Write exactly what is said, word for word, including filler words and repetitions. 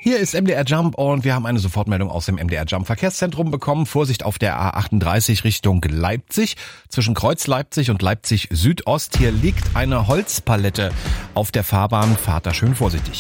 Hier ist M D R Jump und wir haben eine Sofortmeldung aus dem M D R Jump Verkehrszentrum bekommen. Vorsicht auf der A achtunddreißig Richtung Leipzig. Zwischen Kreuz Leipzig und Leipzig Südost. Hier liegt eine Holzpalette auf der Fahrbahn. Fahrt da schön vorsichtig.